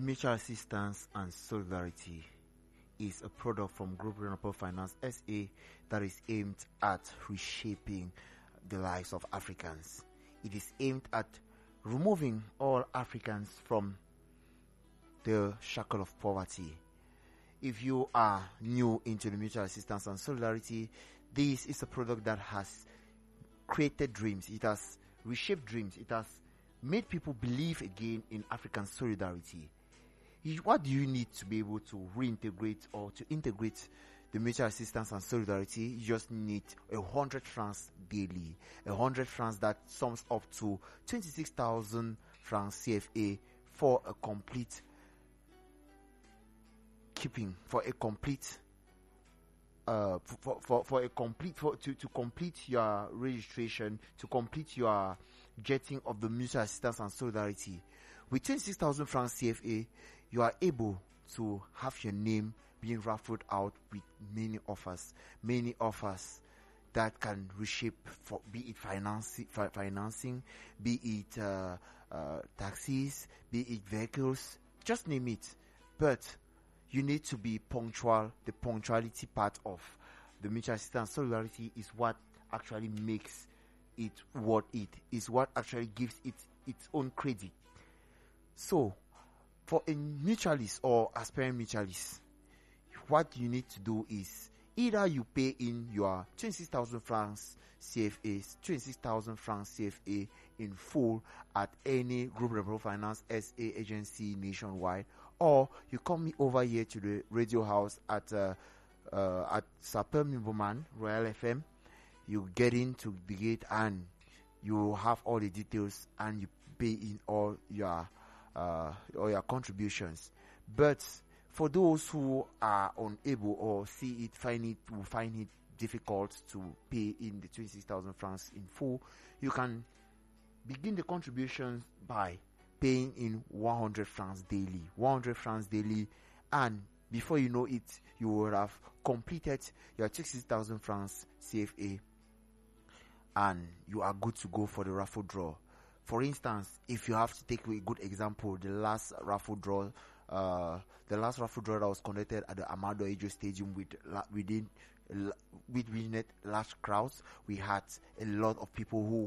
Mutual Assistance and Solidarity is a product from Group Renewable Finance SA that is aimed at reshaping the lives of Africans. It is aimed at removing all Africans from the shackle of poverty. If you are new into the Mutual Assistance and Solidarity, this is a product that has created dreams. It has reshaped dreams. It has made people believe again in African solidarity. What do you need to be able to reintegrate or to integrate the Mutual Assistance and Solidarity? You just need 100 francs daily. 100 francs that sums up to 26,000 francs CFA for a complete keeping, for a complete to complete your registration, to complete your getting of the Mutual Assistance and Solidarity. With 26,000 francs CFA, you are able to have your name being raffled out with many offers that can reshape, for be it financing, be it taxis, be it vehicles, just name it. But you need to be punctual. The punctuality part of the Mutual Assistance Solidarity is what actually makes it what it is, what actually gives it its own credit. So, for a mutualist or aspiring mutualist, what you need to do is either you pay in your 26,000 francs CFA, 26,000 francs CFA in full at any Group Renewable Finance SA agency nationwide, or you come over here to the radio house at Sapper Mimboman, Royal FM. You get into the gate and you have all the details and you pay in all your contributions. But for those who are unable or find it difficult to pay in the 26,000 francs in full, you can begin the contributions by paying in 100 francs daily. 100 francs daily, and before you know it, you will have completed your 60,000 francs CFA and you are good to go for the raffle draw. For instance, if you have to take a good example, the last raffle draw that was conducted at the Amado Ejo Stadium with large crowds, we had a lot of people who